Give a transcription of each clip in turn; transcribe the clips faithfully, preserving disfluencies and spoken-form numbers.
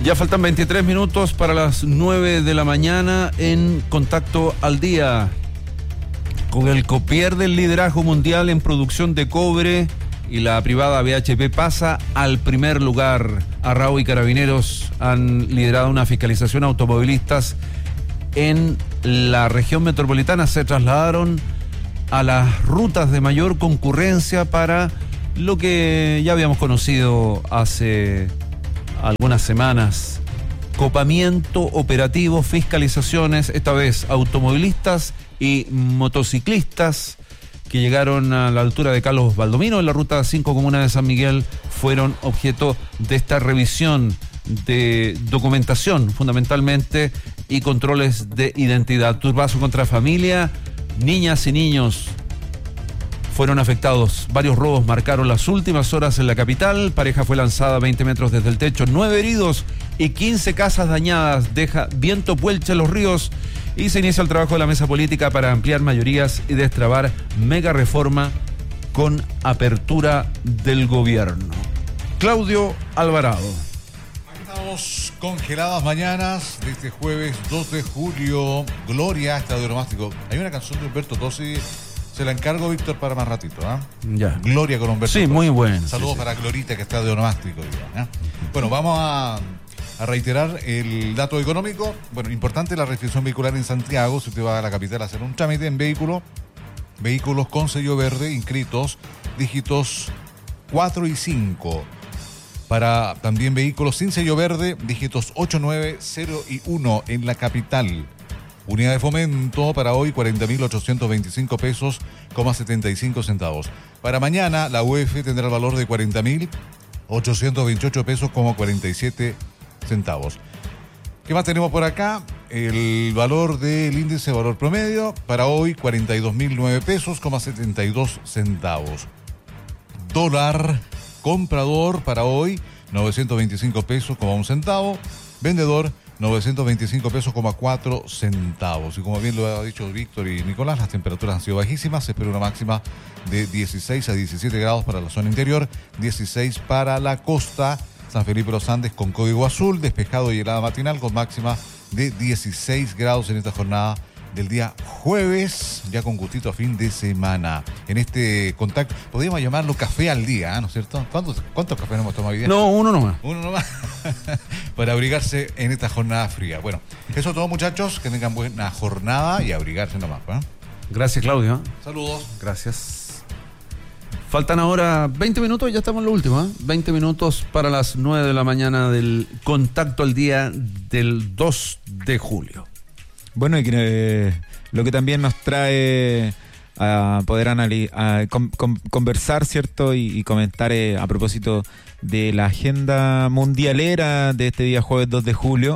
Ya faltan veintitrés minutos para las nueve de la mañana en Contacto al Día. Codelco pierde el liderazgo mundial en producción de cobre y la privada B H P pasa al primer lugar. Arrao y Carabineros han liderado una fiscalización a automovilistas en la región metropolitana. Se trasladaron a las rutas de mayor concurrencia para lo que ya habíamos conocido hace algunas semanas: copamiento operativo, fiscalizaciones, esta vez automovilistas y motociclistas que llegaron a la altura de Carlos Baldomino en la ruta cinco comuna de San Miguel fueron objeto de esta revisión de documentación fundamentalmente y controles de identidad. Turbazo contra familia, niñas y niños fueron afectados. Varios robos marcaron las últimas horas en la capital. Pareja fue lanzada a veinte metros desde el techo. Nueve heridos y quince casas dañadas. Deja viento puelche en los ríos. Y se inicia el trabajo de la mesa política para ampliar mayorías y destrabar mega reforma con apertura del gobierno. Claudio Alvarado. Estamos congeladas mañanas de este jueves dos de julio. Gloria, Estadio Nomástico. Hay una canción de Humberto Tosi. Se la encargo, Víctor, para más ratito, ¿eh? Ya. Gloria con Humberto. Sí, Tosi. muy bueno. Saludos sí, sí. para Glorita, que está de onomástico. ¿eh? Bueno, vamos a, a reiterar el dato económico. Bueno, importante la restricción vehicular en Santiago. Si usted va a la capital a hacer un trámite en vehículo, vehículos con sello verde inscritos, dígitos cuatro y cinco. Para también vehículos sin sello verde, dígitos ocho, nueve, cero y uno en la capital. Unidad de fomento para hoy cuarenta mil ochocientos veinticinco pesos, coma setenta y cinco centavos. Para mañana la U E F tendrá el valor de cuarenta mil ochocientos veintiocho pesos, coma cuarenta y siete centavos. ¿Qué más tenemos por acá? El valor del índice de valor promedio para hoy cuarenta y dos mil nueve pesos, coma setenta y dos centavos. Dólar comprador para hoy novecientos veinticinco pesos, coma un centavo. Vendedor novecientos veinticinco pesos, coma cuatro centavos. Y como bien lo ha dicho Víctor y Nicolás, las temperaturas han sido bajísimas. Se espera una máxima de dieciséis a diecisiete grados para la zona interior, dieciséis para la costa. San Felipe de los Andes con código azul, despejado y helada matinal con máxima de dieciséis grados en esta jornada del día jueves, ya con gustito a fin de semana. En este contacto, podríamos llamarlo café al día, ¿eh? ¿No es cierto? ¿Cuántos, cuántos cafés hemos tomado hoy día? No, uno nomás. Uno nomás. Para abrigarse en esta jornada fría. Bueno, eso es todo, muchachos. Que tengan buena jornada y abrigarse nomás, ¿eh? Gracias, Claudio. Saludos. Gracias. Faltan ahora veinte minutos, ya estamos en lo último, ¿eh? veinte minutos para las nueve de la mañana del Contacto al Día del dos de julio. Bueno, y que, eh, lo que también nos trae a poder anali- a con, con, conversar, ¿cierto? Y, y comentar eh, a propósito de la agenda mundialera de este día jueves dos de julio.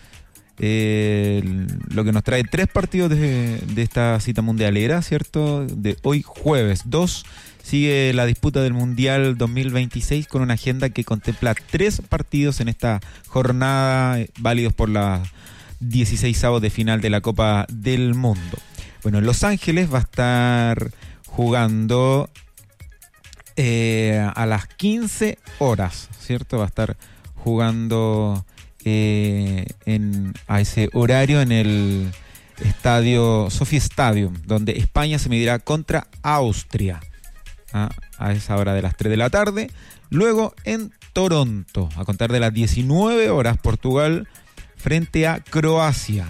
Eh, lo que nos trae tres partidos de, de esta cita mundialera, ¿cierto? De hoy jueves dos sigue la disputa del Mundial dos mil veintiséis con una agenda que contempla tres partidos en esta jornada, eh, válidos por la dieciseisavos de final de la Copa del Mundo. Bueno, en Los Ángeles va a estar jugando eh, a las quince horas, ¿cierto? Va a estar jugando eh, en, a ese horario en el estadio Sophie Stadium, donde España se medirá contra Austria a, a esa hora de las tres de la tarde. Luego en Toronto, a contar de las diecinueve horas, Portugal frente a Croacia.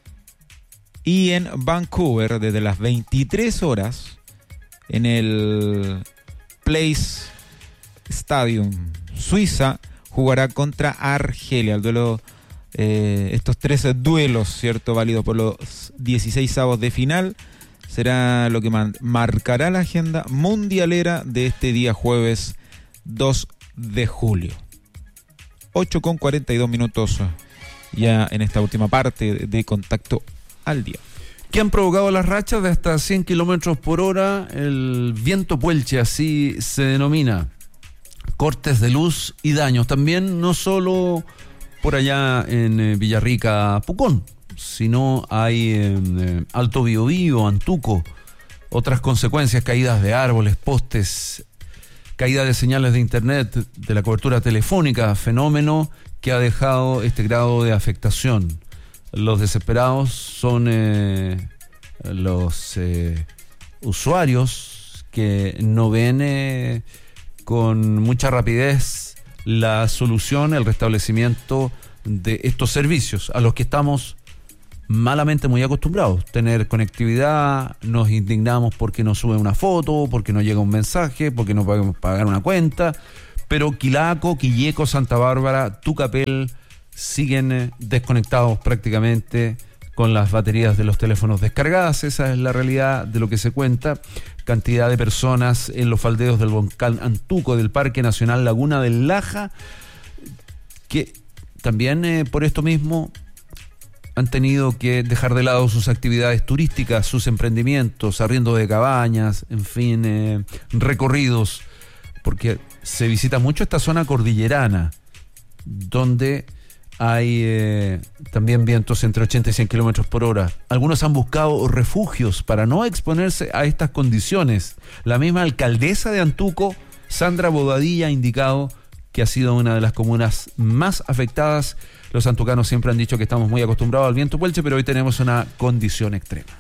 Y en Vancouver, desde las veintitrés horas, en el Place Stadium, Suiza, jugará contra Argelia. El duelo, eh, estos tres duelos, ¿cierto?, válidos por los dieciseisavos de final, será lo que man- marcará la agenda mundialera de este día jueves dos de julio. ocho con cuarenta y dos minutos ya en esta última parte de Contacto al Día. Que han provocado las rachas de hasta cien kilómetros por hora, el viento puelche, así se denomina. Cortes de luz y daños. También no solo por allá en eh, Villarrica, Pucón, sino hay en eh, Alto Biobío, Antuco, otras consecuencias: caídas de árboles, postes, caída de señales de internet, de la cobertura telefónica, fenómeno que ha dejado este grado de afectación. Los desesperados son eh, los eh, usuarios que no ven eh, con mucha rapidez la solución, el restablecimiento de estos servicios a los que estamos malamente muy acostumbrados. Tener conectividad, nos indignamos porque no sube una foto, porque no llega un mensaje, porque no podemos pagar una cuenta, pero Quilaco, Quilleco, Santa Bárbara, Tucapel siguen eh, desconectados prácticamente, con las baterías de los teléfonos descargadas. Esa es la realidad de lo que se cuenta. Cantidad de personas en los faldeos del volcán Antuco, del Parque Nacional Laguna del Laja, que también eh, por esto mismo han tenido que dejar de lado sus actividades turísticas, sus emprendimientos, arriendo de cabañas, en fin, eh, recorridos, porque se visita mucho esta zona cordillerana, donde hay eh, también vientos entre ochenta y cien kilómetros por hora. Algunos han buscado refugios para no exponerse a estas condiciones. La misma alcaldesa de Antuco, Sandra Bobadilla, ha indicado que ha sido una de las comunas más afectadas. Los antucanos siempre han dicho que estamos muy acostumbrados al viento puelche, pero hoy tenemos una condición extrema.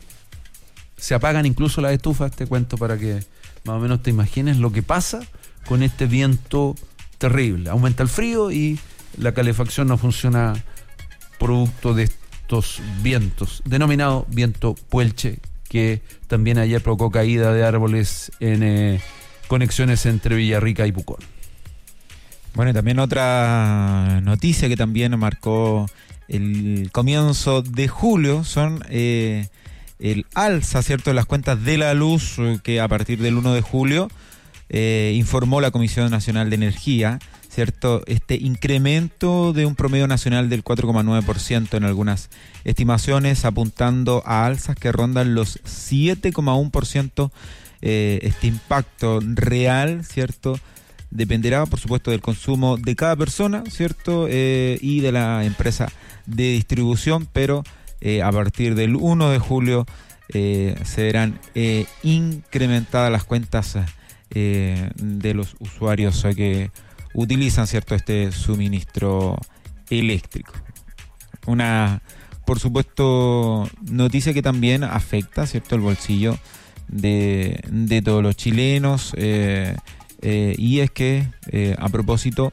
Se apagan incluso las estufas, te cuento para que más o menos te imagines lo que pasa con este viento terrible. Aumenta el frío y la calefacción no funciona producto de estos vientos, denominado viento puelche, que también ayer provocó caída de árboles en eh, conexiones entre Villarrica y Pucón. Bueno, y también otra noticia que también marcó el comienzo de julio son eh, el alza, ¿cierto?, de las cuentas de la luz, que a partir del uno de julio eh, informó la Comisión Nacional de Energía, ¿cierto?, este incremento de un promedio nacional del cuatro coma nueve por ciento en algunas estimaciones, apuntando a alzas que rondan los siete coma uno por ciento. Eh, este impacto real, ¿cierto?, dependerá, por supuesto, del consumo de cada persona, ¿cierto?, eh, y de la empresa de distribución, pero eh, a partir del uno de julio eh, se verán eh, incrementadas las cuentas eh, de los usuarios que utilizan, ¿cierto?, este suministro eléctrico. Una, por supuesto, noticia que también afecta, ¿cierto?, el bolsillo de, de todos los chilenos, eh, eh, y es que eh, a propósito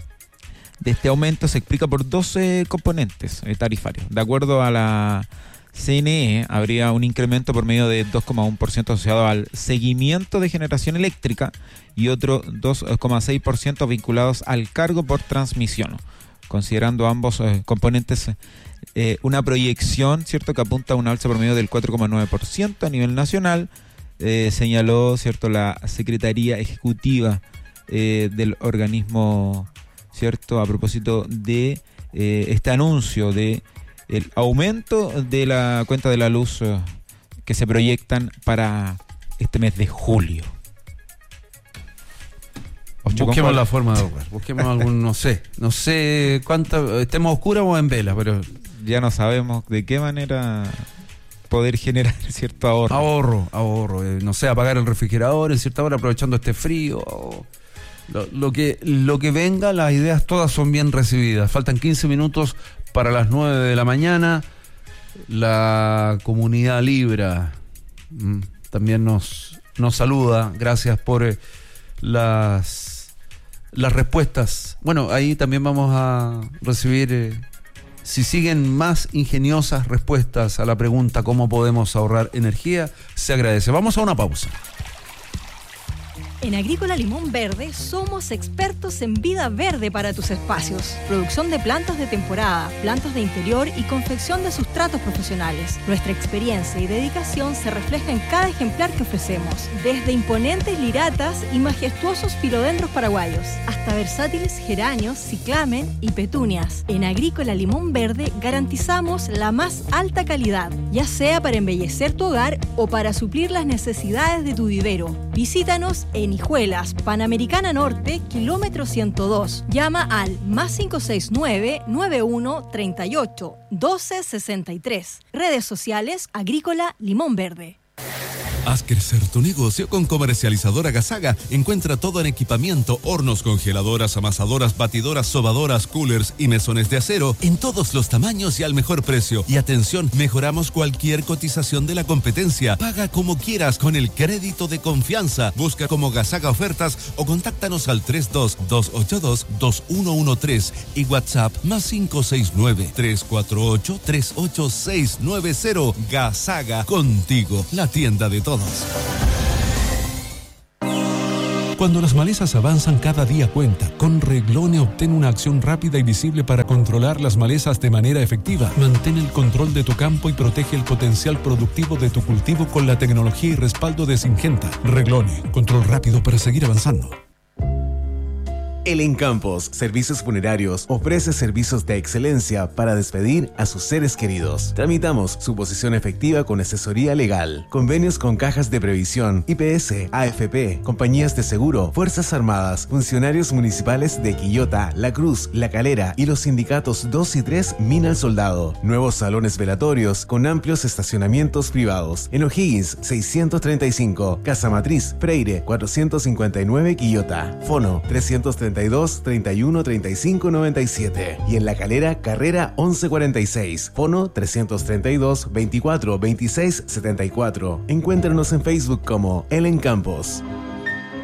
de este aumento se explica por doce componentes eh, tarifarios. De acuerdo a la C N E, habría un incremento por medio de dos coma uno por ciento asociado al seguimiento de generación eléctrica y otro dos coma seis por ciento vinculados al cargo por transmisión. Considerando ambos eh, componentes, eh, una proyección, ¿cierto?, que apunta a un alza por medio del cuatro coma nueve por ciento a nivel nacional, eh, señaló, ¿cierto?, la Secretaría Ejecutiva eh, del organismo, ¿cierto?, a propósito de eh, este anuncio de el aumento de la cuenta de la luz uh, que se proyectan para este mes de julio. Busquemos la forma de ahorrar, busquemos algún, no sé, no sé cuánta, estemos oscuras o en vela, pero ya no sabemos de qué manera poder generar cierto ahorro. Ahorro, ahorro, eh, no sé, apagar el refrigerador en cierta hora aprovechando este frío. Lo, lo que lo que venga, las ideas todas son bien recibidas. Faltan quince minutos para las nueve de la mañana. La comunidad Libra mm, también nos, nos saluda. Gracias por eh, las, las respuestas. Bueno, ahí también vamos a recibir, eh, si siguen más ingeniosas respuestas a la pregunta ¿cómo podemos ahorrar energía? Se agradece. Vamos a una pausa. En Agrícola Limón Verde somos expertos en vida verde para tus espacios. Producción de plantas de temporada, plantas de interior y confección de sustratos profesionales. Nuestra experiencia y dedicación se refleja en cada ejemplar que ofrecemos. Desde imponentes liratas y majestuosos filodendros paraguayos, hasta versátiles geranios, ciclamen y petunias. En Agrícola Limón Verde garantizamos la más alta calidad, ya sea para embellecer tu hogar o para suplir las necesidades de tu vivero. Visítanos en Hijuelas, Panamericana Norte, kilómetro ciento dos. Llama al más cinco seis nueve, nueve uno tres ocho, uno dos seis tres. Redes sociales Agrícola Limón Verde. Haz crecer tu negocio con Comercializadora Gasaga. Encuentra todo en equipamiento, hornos, congeladoras, amasadoras, batidoras, sobadoras, coolers y mesones de acero en todos los tamaños y al mejor precio. Y atención, mejoramos cualquier cotización de la competencia. Paga como quieras con el crédito de confianza. Busca como Gasaga Ofertas o contáctanos al tres dos dos ocho dos dos uno uno tres y WhatsApp más cinco seis nueve tres cuatro ocho tres ocho seis nueve cero. Gasaga, contigo, la tienda de todos. Cuando las malezas avanzan, cada día cuenta. Con Reglone obtén una acción rápida y visible para controlar las malezas de manera efectiva. Mantén el control de tu campo y protege el potencial productivo de tu cultivo con la tecnología y respaldo de Syngenta. Reglone, control rápido para seguir avanzando. El Encampos Servicios Funerarios ofrece servicios de excelencia para despedir a sus seres queridos. Tramitamos suposición efectiva con asesoría legal, convenios con cajas de previsión, I P S, A F P, compañías de seguro, Fuerzas Armadas, funcionarios municipales de Quillota, La Cruz, La Calera y los sindicatos dos y tres Mina al Soldado. Nuevos salones velatorios con amplios estacionamientos privados. En O'Higgins seiscientos treinta y cinco, Casa Matriz, Freire cuatrocientos cincuenta y nueve Quillota. Fono trescientos treinta y dos, treinta y uno, treinta y cinco, noventa y siete. Y en La Calera, Carrera once cuarenta y seis. Fono trescientos treinta y dos, veinticuatro, veintiséis, setenta y cuatro. Encuéntranos en Facebook como El Encampos.